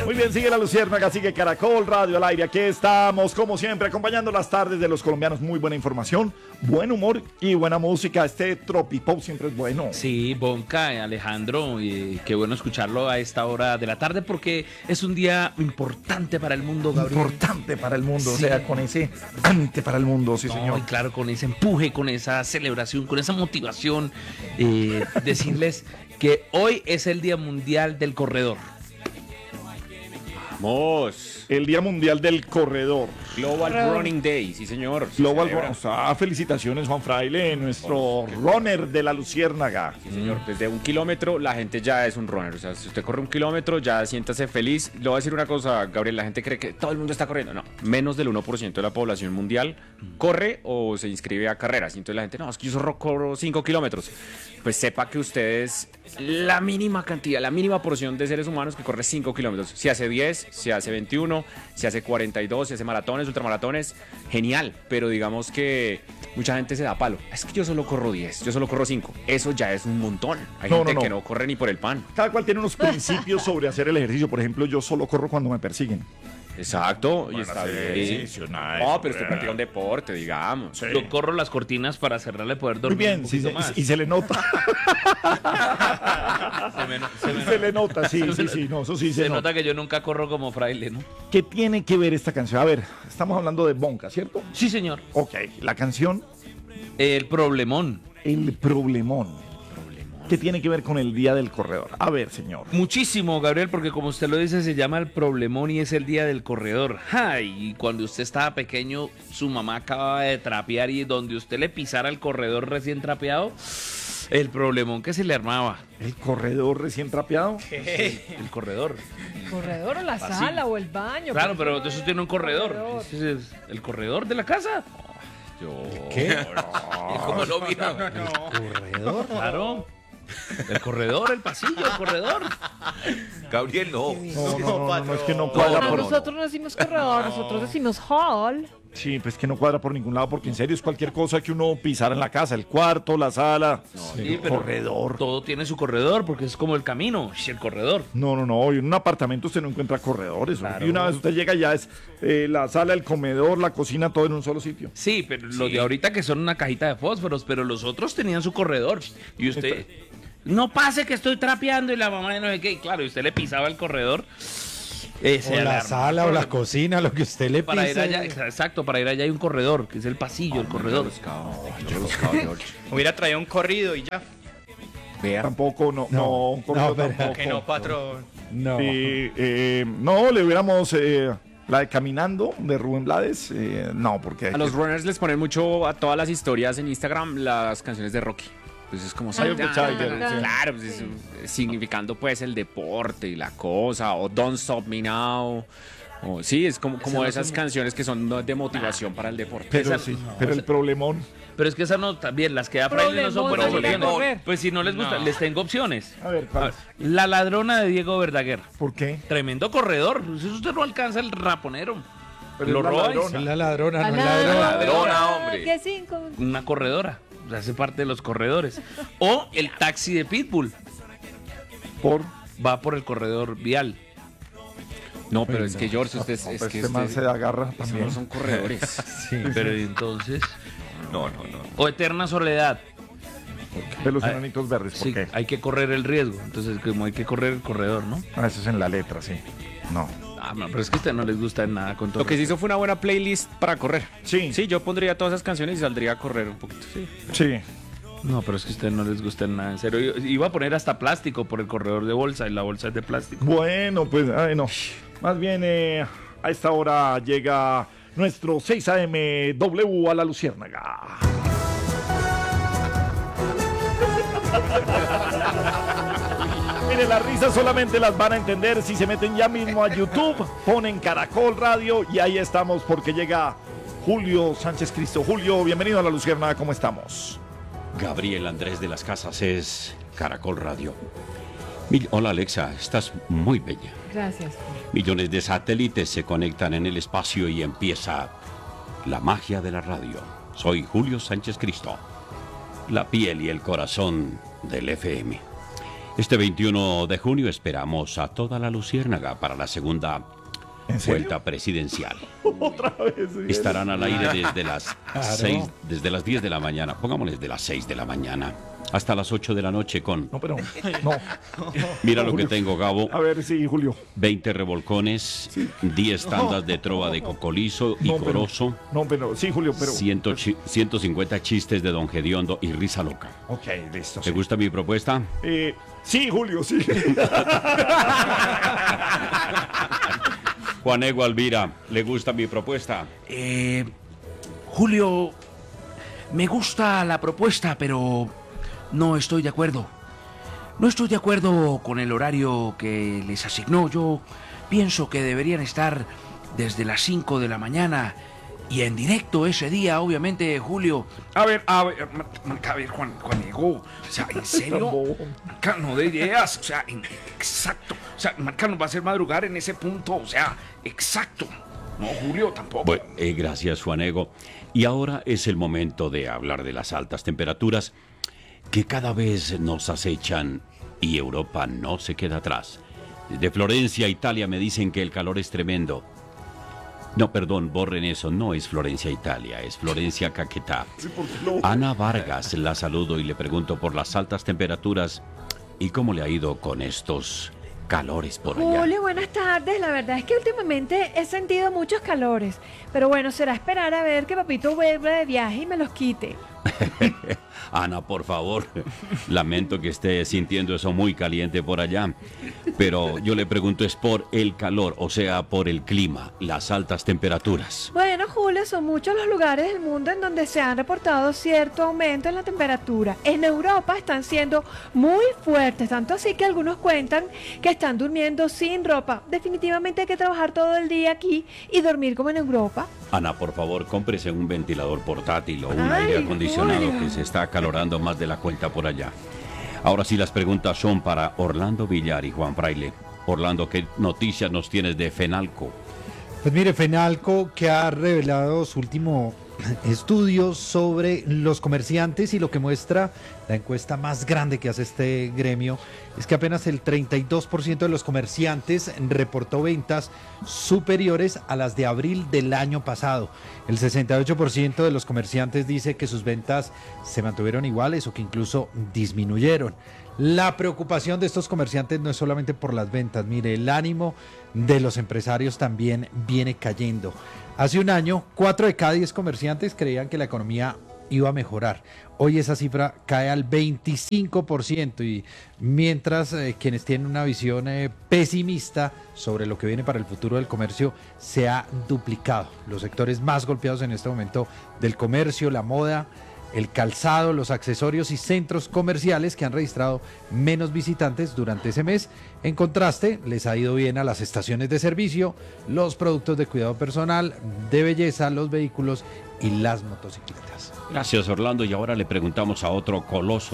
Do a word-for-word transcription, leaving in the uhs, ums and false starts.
Muy bien, sigue la Luciérnaga, sigue Caracol Radio al aire. Aquí estamos, como siempre, acompañando las tardes de los colombianos. Muy buena información, buen humor y buena música. Este tropipop siempre es bueno. Sí, Bonca, Alejandro, y qué bueno escucharlo a esta hora de la tarde porque es un día importante para el mundo, Gabriel. Importante para el mundo, Sí. o sea, con ese ante para el mundo, sí, No, señor. y claro, con ese empuje, con esa celebración, con esa motivación, eh, decirles que hoy es el Día Mundial del Corredor. Vamos. El Día Mundial del Corredor. Global Running Day, sí señor. Se Global celebra. Run- ah, felicitaciones, Juan Fraile, nuestro runner de la Luciérnaga. Sí, señor, desde un kilómetro la gente ya es un runner. O sea, si usted corre un kilómetro, ya siéntase feliz. Le voy a decir una cosa, Gabriel, la gente cree que todo el mundo está corriendo. No, menos del uno por ciento de la población mundial corre o se inscribe a carreras. Y entonces la gente, no, es que yo solo corro cinco kilómetros. Pues sepa que usted es la mínima cantidad, la mínima porción de seres humanos que corre cinco kilómetros. Si hace diez, si hace veintiuno, si hace cuarenta y dos, si hace maratones, ultramaratones, genial. Pero digamos que mucha gente se da palo. Es que yo solo corro diez, yo solo corro cinco. Eso ya es un montón. Hay No, gente no, no. que no corre ni por el pan. Cada cual tiene unos principios sobre hacer el ejercicio. Por ejemplo, yo solo corro cuando me persiguen. Exacto, y Bueno, está sí, bien. sí, una- No, pero usted practica un deporte, digamos. Sí. Yo corro las cortinas para cerrarle poder Muy dormir bien, un sí, poquito se- más. y se le nota. Se me, no- se me- Se le nota, sí, sí, sí, no, eso sí se, se nota. nota que yo nunca corro como fraile, ¿no? ¿Qué tiene que ver esta canción? A ver, estamos hablando de Bonca, ¿cierto? Sí, señor. Ok, la canción El problemón. El Problemón. ¿Qué tiene que ver con el Día del Corredor? A ver, señor. Muchísimo, Gabriel, porque como usted lo dice, se llama el problemón y es el día del corredor. Ay, y cuando usted estaba pequeño, su mamá acababa de trapear y donde usted le pisara el corredor recién trapeado, el problemón que se le armaba. ¿El corredor recién trapeado? El corredor. ¿Corredor o la Pasillo. sala o el baño? Claro, ¿Por qué pero no eso es tiene un corredor. corredor? Ese es el corredor de la casa. Yo... ¿Qué? ¿Cómo lo mira? ¿Corredor? Claro. El corredor, el pasillo, el corredor. Gabriel, no. No, no, no, no, no, es que no No, cuadra no, por... nosotros no decimos corredor, nosotros decimos hall. Sí, pues que no cuadra por ningún lado, porque en serio es cualquier cosa que uno pisara en la casa, el cuarto, la sala, Sí, el pero corredor. Todo tiene su corredor porque es como el camino, y el corredor. No, no, no, y en un apartamento usted no encuentra corredores. Claro. Y una vez usted llega ya es eh, la sala, el comedor, la cocina, todo en un solo sitio. Sí, pero los de ahorita que son una cajita de fósforos, pero los otros tenían su corredor. Y usted, no pase que estoy trapeando y la mamá de no sé qué. Y claro, y usted le pisaba el corredor. Ese O la alarma. sala o la cocina, lo que usted le Para ir pise. allá, exacto, para ir allá hay un corredor, que es el pasillo, el corredor. Yo he buscado, George. Hubiera traído un corrido y ya. Vea. Tampoco, no, no, No, un corredor no, pero- tampoco. Que no, patrón. No. Sí, eh, no, le hubiéramos eh, la de Caminando de Rubén Blades. eh, no, porque... A los runners les ponen mucho a todas las historias en Instagram las canciones de Rocky. Pues es como Eye of the Tiger, sí. claro, pues es, eh, significando pues el deporte y la cosa, o Don't Stop Me Now. O, sí, es como, como no esas son- canciones que son de motivación para el deporte. Pero esa- sí, no, pero esa- el problemón... Pero es que esa no, también, las que da fraile no son buenas Problemón, salir a opciones. correr. Pues si no les gusta, No. les tengo opciones. A ver, A ¿cuál? ver, La ladrona de Diego Verdaguer. ¿Por qué? Tremendo corredor. Pues eso usted no alcanza el raponero. Pero Lo es la roba y ladrona. Es la ladrona, no es Ladrona, ladrona. Ladrona, hombre. Que cinco. una corredora. O sea, hace parte de los corredores. O el taxi de Pitbull. Por... Va por el corredor vial. No, pero es que George, usted es, No, es pues que este man usted- se agarra esos también. no son corredores. Sí. Pero entonces. No, no, no. O Eterna Soledad. De los Ay, enanitos verdes, ¿por Sí, qué? hay que correr el riesgo. Entonces, como hay que correr el corredor, ¿no? Ah, eso es en la letra, sí. No. Ah, no, pero es que a usted no les gusta nada con todo. Lo que se hizo fue una buena playlist para correr. Sí. Sí, yo pondría todas esas canciones y saldría a correr un poquito. Sí. Sí. No, pero es que a usted no les gusta nada, en serio. Iba a poner hasta plástico por el corredor de bolsa y la bolsa es de plástico. Bueno, pues, ay, no. Más bien, eh, a esta hora llega nuestro seis A M W a la Luciérnaga. Mire, las risas solamente las van a entender si se meten ya mismo a YouTube, ponen Caracol Radio y ahí estamos porque llega Julio Sánchez Cristo. Julio, bienvenido a la Luciérnaga, ¿cómo estamos? Gabriel Andrés de las Casas es Caracol Radio. Mil- Hola Alexa, estás muy bella. Gracias. Millones de satélites se conectan en el espacio y empieza la magia de la radio. Soy Julio Sánchez Cristo, la piel y el corazón del F M. Este veintiuno de junio esperamos a toda la Luciérnaga para la segunda ¿En serio? vuelta presidencial. Otra vez. sí. Estarán al aire desde las Claro. seis, desde las diez de la mañana, pongámosles de las seis de la mañana hasta las ocho de la noche con, No, pero no. mira lo que tengo, Gabo, A ver, sí, Julio. veinte revolcones, diez tandas de trova de cocolizo y No, pero- corozo, No, pero sí, Julio, pero. cien, chi- ciento cincuenta chistes de Don Gediondo y risa loca. Ok, listo. ¿Te sí. gusta mi propuesta? Eh, sí, Julio, sí. Juan Ego Alvira, ¿le gusta mi propuesta? Eh, Julio, me gusta la propuesta, pero no estoy de acuerdo. No estoy de acuerdo con el horario que les asignó. Yo pienso que deberían estar desde las cinco de la mañana y en directo ese día, obviamente, Julio. A ver, a ver, ma- a ver, Juan, Juan Diego, o sea, ¿en serio? Marca, no de ideas, o sea, en- exacto. O sea, Marca nos va a hacer madrugar en ese punto, o sea, exacto. No, Julio, tampoco. Bueno, eh, gracias, Juan Ego. Y ahora es el momento de hablar de las altas temperaturas que cada vez nos acechan y Europa no se queda atrás. De Florencia, Italia, me dicen que el calor es tremendo. No, perdón, borren eso. No es Florencia, Italia, es Florencia, Caquetá. Ana Vargas, la saludo y le pregunto por las altas temperaturas y cómo le ha ido con estos calores por allá. Julio, buenas tardes. La verdad es que últimamente he sentido muchos calores. Pero bueno, será esperar a ver que papito vuelva de viaje y me los quite. Ana, por favor, lamento que esté sintiendo eso muy caliente por allá, pero yo le pregunto es por el calor, o sea, por el clima, las altas temperaturas. Bueno, Julio, son muchos los lugares del mundo en donde se han reportado cierto aumento en la temperatura. En Europa están siendo muy fuertes, tanto así que algunos cuentan que están durmiendo sin ropa. Definitivamente hay que trabajar todo el día aquí y dormir como en Europa. Ana, por favor, cómprese un ventilador portátil o un Ay, aire acondicionado Julio. que se está acalorando más de la cuenta por allá. Ahora sí, las preguntas son para Orlando Villar y Juan Fraile. Orlando, ¿qué noticias nos tienes de Fenalco? Pues mire, Fenalco, que ha revelado su último estudio sobre los comerciantes, y lo que muestra la encuesta más grande que hace este gremio es que apenas el treinta y dos por ciento de los comerciantes reportó ventas superiores a las de abril del año pasado. El sesenta y ocho por ciento de los comerciantes dice que sus ventas se mantuvieron iguales o que incluso disminuyeron. La preocupación de estos comerciantes no es solamente por las ventas, mire, el ánimo de los empresarios también viene cayendo. Hace un año, cuatro de cada diez comerciantes creían que la economía iba a mejorar. Hoy esa cifra cae al veinticinco por ciento, y mientras eh, quienes tienen una visión eh, pesimista sobre lo que viene para el futuro del comercio se ha duplicado. Los sectores más golpeados en este momento del comercio, la moda, el calzado, los accesorios y centros comerciales, que han registrado menos visitantes durante ese mes. En contraste, les ha ido bien a las estaciones de servicio, los productos de cuidado personal, de belleza, los vehículos y las motocicletas. Gracias, Orlando. Y ahora le preguntamos a otro coloso